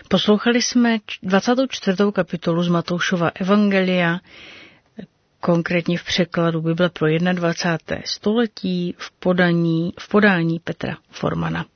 Poslouchali jsme 24. kapitolu z Matoušova evangelia, konkrétně v překladu Bible pro 21. století v podání Petra Formana.